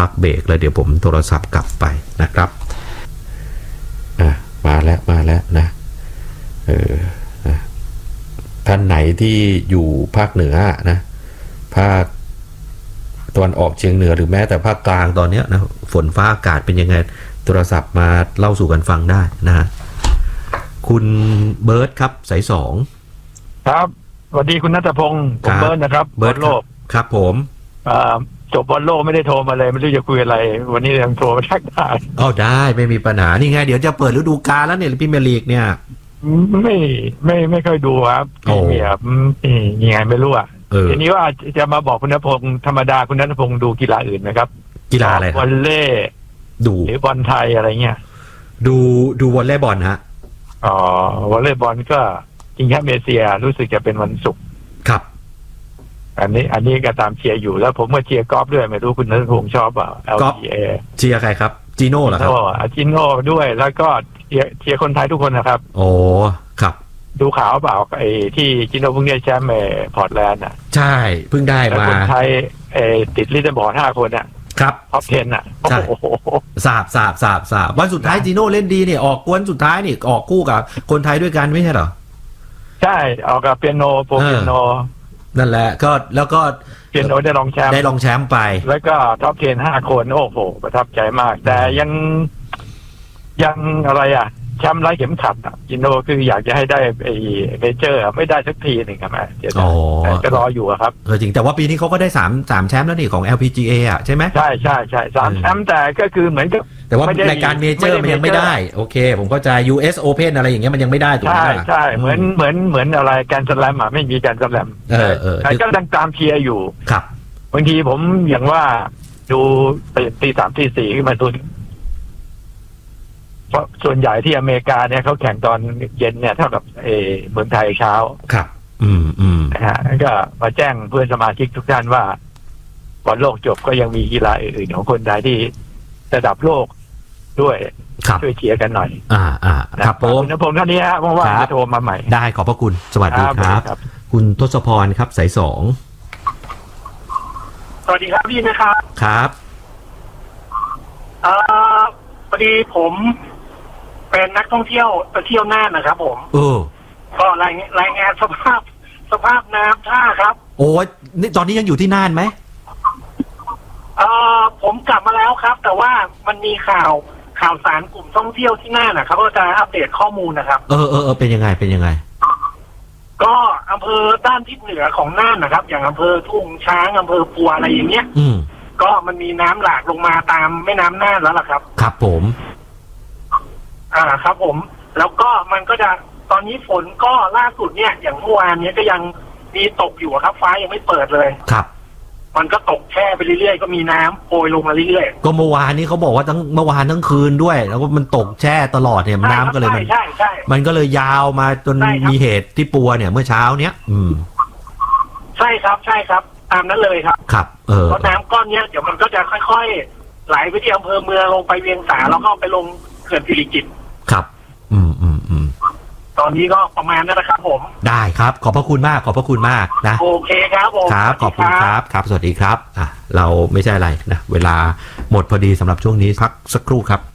กเบรกแล้วเดี๋ยวผมโทรศัพท์กลับไปนะครับมาแล้วนะท่านไหนที่อยู่ภาคเหนือนะภาคตะวันออกเฉียงเหนือหรือแม้แต่ภาคกลางตอนนี้นะฝนฟ้าอากาศเป็นยังไงโทรศัพท์มาเล่าสู่กันฟังได้นะฮะคุณเบิร์ตครับสายสองครับสวัสดีคุณณัฐพงศ์ผมเบิร์ตนะครับเบิร์ตโลกครับผมจบบอลโลกไม่ได้โทรมาเลยไม่รู้จะคุยอะไรวันนี้ยังโทรมาทักทายได้ไม่มีปัญหานี่ไงเดี๋ยวจะเปิดฤดูกาลแล้วเนี่ยพรีเมียร์ลีกเนี่ยไม่ค่อยดูครับยังไงไม่รู้ทีนี้ว่าจะมาบอกคุณณัฐพงศ์ธรรมดาคุณณัฐพงศ์ดูกีฬาอื่นไหมครับกีฬาอะไรวอลเลย์ดูหรือบอลไทยอะไรเงี้ยดูวอลเลย์บอลฮะวอลเลย์บอลก็จริงแค่เมเซียรู้สึกจะเป็นวันศุกร์ครับอันนี้ก็ตามเชียร์อยู่แล้วผมก็เชียร์กอล์ฟด้วยไม่รู้คุณณัฐพงศ์ชอบเปล่า LPGA เชียร์ใครครับจีโน่เหรอครับจีโน่ด้วยแล้วก็เชียร์คนไทยทุกคนนะครับโอ้ครับดูข่าวเปล่าไอ้ที่จีโน่เพิ่งได้แชมป์พอร์ตแลนด์ใช่เพิ่งได้มาคนไทยติดลิสต์บอร์ด5 คนครับท็อป 10 ใช่สาบวันสุดท้ายจีโน่เล่นดีเนี่ยออกกวนสุดท้ายนี่ออกคู่กับคนไทยด้วยกันไม่ใช่เหรอใช่ออกกับเปียโนโปรเปียโนนั่นแหละก็แล้วก็เปียโนได้รองแชมป์ไปแล้วก็ท็อป 10 5 คนโอ้โหประทับใจมากแต่ยังอะไรแชมป์ไร้เข็มขัดจิโน่คืออยากจะให้ได้ไอ้เมเจอร์ไม่ได้สักทีหนึ่งครับแต่ก็รออยู่ครับจริงแต่ว่าปีนี้เขาก็ได้3แชมป์แล้วนี่ของ LPGA ใช่ไหมใช่3แชมป์แต่ก็คือเหมือนกับแต่ว่ารายการเมเจอร์มันยังไม่ได้โอเคผมเข้าใจ US Open อะไรอย่างเงี้ยมันยังไม่ได้ถูกไหมใช่เหมือนอะไรแกรนด์สแลมไม่มีแกรนด์สแลมแต่ก็ดังตามเชียร์อยู่ครับบางทีผมอย่างว่าดูตี 3 ตี 4ขึ้นมาดูเพราะส่วนใหญ่ที่อเมริกาเนี่ยเขาแข่งตอนเย็นเนี่ยเท่ากับเมืองไทยเช้าครับนะฮะก็มาแจ้งเพื่อนสมาชิกทุกท่านว่าบอลโลกจบก็ยังมีกีฬาอื่นๆของคนไทยที่ระดับโลกด้วยช่วยเชียร์กันหน่อยครับผมณัฐพงศ์ท่านนี้เพราะว่าจะโทรมาใหม่ได้ขอบพระคุณสวัสดีครับคุณทศพรครับสาย2 สวัสดีครับพี่นะครับครับพอดีผมเป็นนักท่องเที่ยวไปเที่ยวน่านนะครับผมก็รายงานสภาพน้ำท่าครับโอ้ยนี่ตอนนี้ยังอยู่ที่น่านไหมผมกลับมาแล้วครับแต่ว่ามันมีข่าวสารกลุ่มท่องเที่ยวที่น่านเขาก็จะอัปเดตข้อมูลนะครับเป็นยังไงก็อำเภอด้านทิศเหนือของน่านนะครับอย่างอำเภอทุ่งช้างอำเภอปัวอะไรอย่างเงี้ยก็มันมีน้ำหลากลงมาตามแม่น้ำน่านแล้วล่ะครับครับผมครับผมแล้วก็มันก็จะตอนนี้ฝนก็ล่าสุดเนี่ยอย่างเมื่อวานนี้ก็ยังมีตกอยู่ครับฟ้ายังไม่เปิดเลยครับมันก็ตกแช่ไปเรื่อยๆก็มีน้ำโปรยลงมาเรื่อยๆก็เมื่อวานนี้เขาบอกว่าเมื่อวานทั้งคืนด้วยแล้วก็มันตกแช่ตลอดเนี่ยน้ำก็เลยมันก็เลยยาวมาจนมีเหตุที่ปัวเนี่ยเมื่อเช้าเนี้ยใช่ครับตามนั้นเลยครับครับเพราะน้ำก้อนเนี้ยเดี๋ยวมันก็จะค่อยๆไหลไปที่อำเภอเมืองลงไปเวียงสาแล้วก็ไปลงเขื่อนสิริกิติ์ครับตอนนี้ก็ประมาณนั้นนะครับผมได้ครับขอบพระคุณมากนะโอเคครับผมครับขอบคุณครับสวัสดีครับเราไม่ใช่อะไรนะเวลาหมดพอดีสำหรับช่วงนี้พักสักครู่ครับ